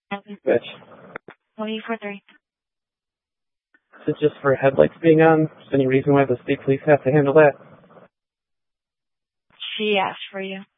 Bitch. 24-3. Is it just for headlights being on? Is there any reason why the state police have to handle that? She asked for you.